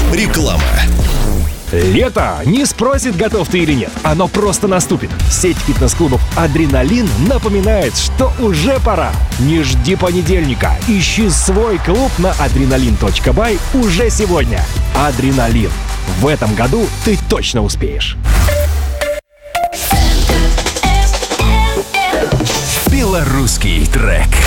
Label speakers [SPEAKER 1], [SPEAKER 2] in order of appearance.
[SPEAKER 1] Реклама.
[SPEAKER 2] Лето не спросит, готов ты или нет. Оно просто наступит. Сеть фитнес-клубов «Адреналин» напоминает, что уже пора. Не жди понедельника. Ищи свой клуб на adrenalin.by уже сегодня. «Адреналин». В этом году ты точно успеешь.
[SPEAKER 1] Белорусский трек.